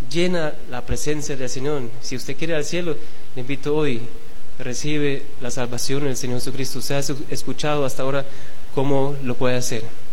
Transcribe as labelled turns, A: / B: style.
A: llena la presencia del Señor. Si usted quiere ir al cielo, le invito hoy, recibe la salvación del Señor Jesucristo. Usted ha escuchado hasta ahora cómo lo puede hacer.